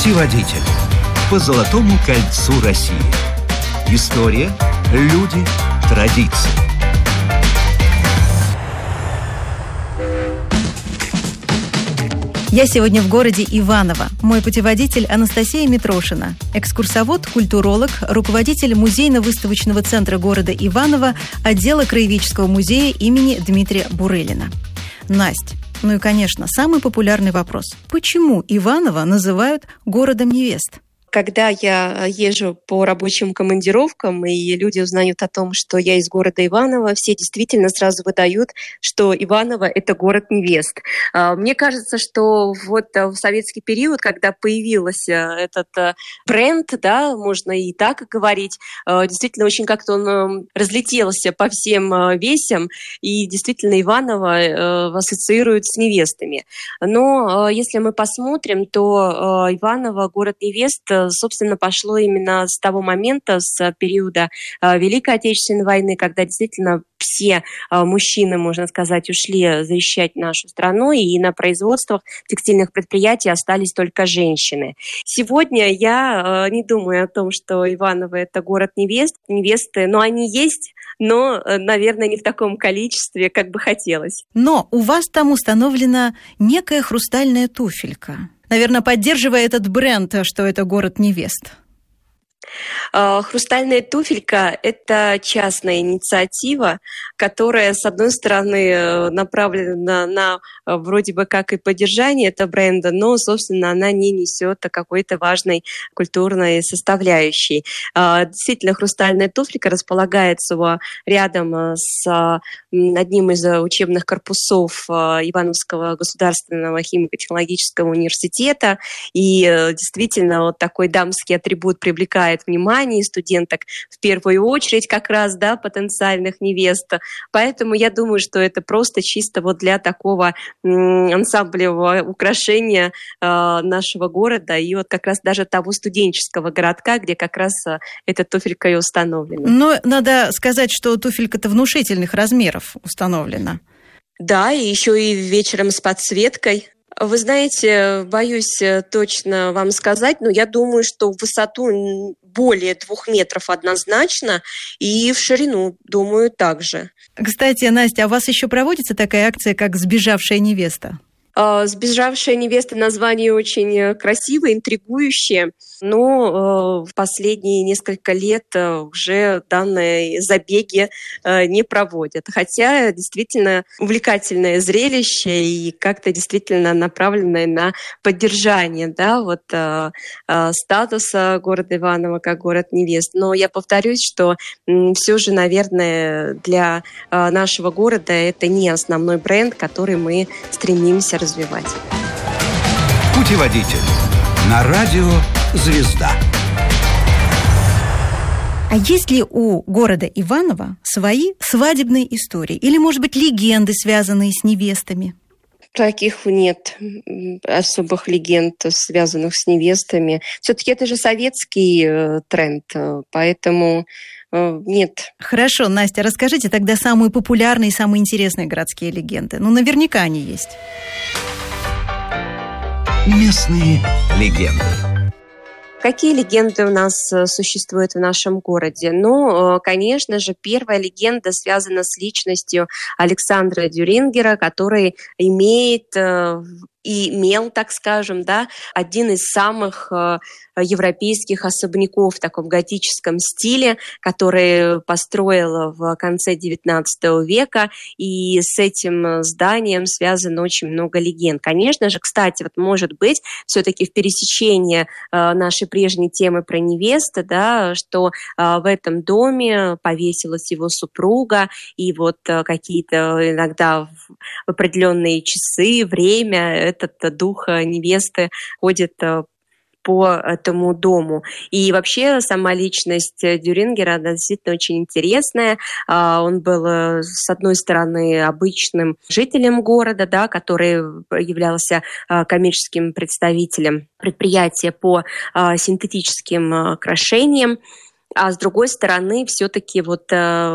Путеводитель по Золотому кольцу России. История, люди, традиции. Я сегодня в городе Иваново. Мой путеводитель Анастасия Митрошина. Экскурсовод, культуролог, руководитель музейно-выставочного центра города Иваново, отдела Краеведческого музея имени Дмитрия Бурелина. Настя, ну и, конечно, самый популярный вопрос. Почему Иваново называют городом невест? Когда я езжу по рабочим командировкам, и люди узнают о том, что я из города Иваново, все действительно сразу выдают, что Иваново – это город невест. Мне кажется, что вот в советский период, когда появился этот бренд, да, можно и так говорить, действительно очень как-то он разлетелся по всем весям, и действительно Иваново ассоциируют с невестами. Но если мы посмотрим, то Иваново – город невест – собственно, пошло именно с того момента, с периода Великой Отечественной войны, когда действительно все мужчины, можно сказать, ушли защищать нашу страну, и на производствах текстильных предприятий остались только женщины. Сегодня я не думаю о том, что Иваново – это город невест. Невесты, но они есть, но, наверное, не в таком количестве, как бы хотелось. Но у вас там установлена некая хрустальная туфелька. Наверное, поддерживая этот бренд, что это город невест. «Хрустальная туфелька» – это частная инициатива, которая, с одной стороны, направлена на вроде бы как и поддержание этого бренда, но, собственно, она не несет какой-то важной культурной составляющей. Действительно, «Хрустальная туфелька» располагается рядом с одним из учебных корпусов Ивановского государственного химико-технологического университета, и действительно вот такой дамский атрибут привлекает внимание студенток в первую очередь как раз, да, потенциальных невест. Поэтому я думаю, что это просто чисто вот для такого ансамблевого украшения нашего города и вот как раз даже того студенческого городка, где как раз эта туфелька и установлена. Но надо сказать, что туфелька-то внушительных размеров установлена. Да, и еще и вечером с подсветкой. Вы знаете, боюсь точно вам сказать, но я думаю, что в высоту более 2 метров однозначно, и в ширину, думаю, также. Кстати, Настя, а у вас еще проводится такая акция, как «Сбежавшая невеста»? «Сбежавшая невеста» название очень красивое, интригующее, но в последние несколько лет уже данные забеги не проводят. Хотя действительно увлекательное зрелище и как-то действительно направленное на поддержание, да, вот, статуса города Иваново как город невест. Но я повторюсь, что все же, наверное, для нашего города это не основной бренд, который мы стремимся развивать. Путеводитель на радио «Звезда». А есть ли у города Иваново свои свадебные истории? Или, может быть, легенды, связанные с невестами? Таких нет особых легенд, связанных с невестами. Все-таки это же советский тренд, поэтому нет. Хорошо, Настя, расскажите тогда самые популярные и самые интересные городские легенды. Ну, наверняка они есть. Местные легенды. Какие легенды у нас существуют в нашем городе? Ну, конечно же, первая легенда связана с личностью Александра Дюрингера, который имел, так скажем, да, один из самых европейских особняков в таком готическом стиле, который построил в конце XIX века, и с этим зданием связано очень много легенд. Конечно же, кстати, вот может быть, все-таки в пересечении нашей прежней темы про невесты, да, что в этом доме повесилась его супруга, и вот какие-то иногда в определенные часы, время, этот дух невесты ходит по этому дому. И вообще сама личность Дюрингера, она действительно очень интересная. Он был, с одной стороны, обычным жителем города, да, который являлся коммерческим представителем предприятия по синтетическим украшениям, а с другой стороны, все-таки вот